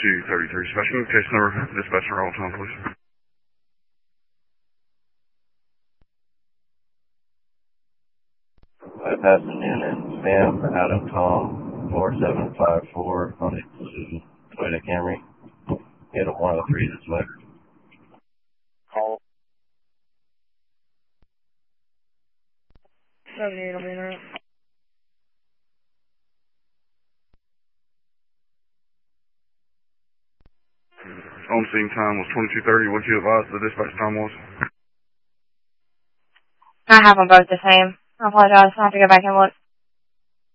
2233 special. Case number, dispatcher, all time, please. Bypassing unit, Sam, Adam, Tom, 4754 on a Toyota Camry. Hit a 103 this way. Call. 78, I'll be in there. On scene time was 22:30. What you advised the dispatch time was? I have them both the same. I apologize. I'll have to go back and look.